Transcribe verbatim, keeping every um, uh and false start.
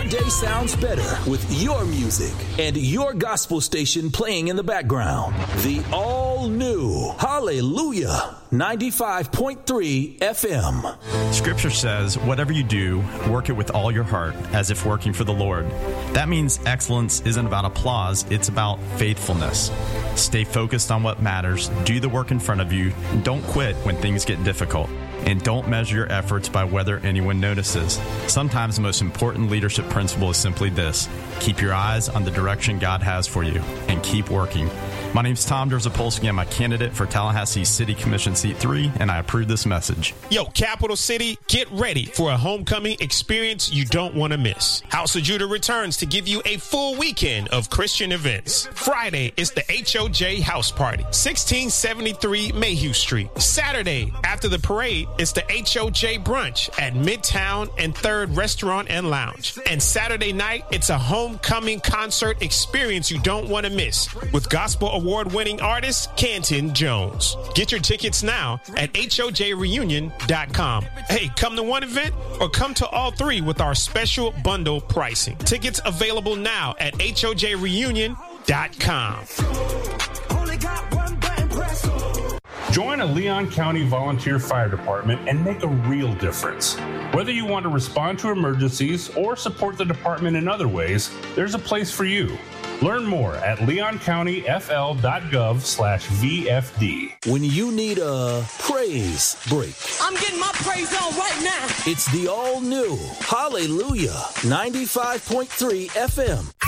day sounds better with your music and your gospel station playing in the background. The all-new Hallelujah ninety-five point three F M. Scripture says, whatever you do, work it with all your heart, as if working for the Lord. That means excellence isn't about applause, it's about faithfulness. Stay focused on what matters, do the work in front of you, don't quit when things get difficult. And don't measure your efforts by whether anyone notices. Sometimes the most important leadership principle is simply this: keep your eyes on the direction God has for you and keep working. My name is Tom Derzapolsky. I'm a candidate for Tallahassee City Commission Seat three, and I approve this message. Yo, Capital City, get ready for a homecoming experience you don't want to miss. House of Judah returns to give you a full weekend of Christian events. Friday is the H O J House Party, sixteen seventy-three Mayhew Street. Saturday, after the parade, it's the H O J Brunch at Midtown and Third Restaurant and Lounge. And Saturday night, it's a homecoming concert experience you don't want to miss with gospel award-winning artist Canton Jones. Get your tickets now at H O J reunion dot com. Hey, come to one event or come to all three with our special bundle pricing. Tickets available now at H O J reunion dot com. Join a Leon County Volunteer Fire Department and make a real difference. Whether you want to respond to emergencies or support the department in other ways, there's a place for you. Learn more at leon county f l dot gov slash V F D. When you need a praise break, I'm getting my praise on right now. It's the all-new Hallelujah ninety-five point three F M.